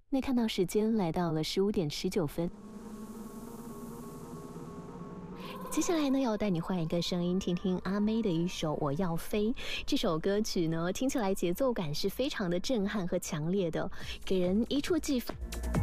那看到时间来到了15:19。接下来呢，要带你换一个声音，听听阿妹的一首《我要飞》。这首歌曲呢，听起来节奏感是非常的震撼和强烈的，给人一触即发。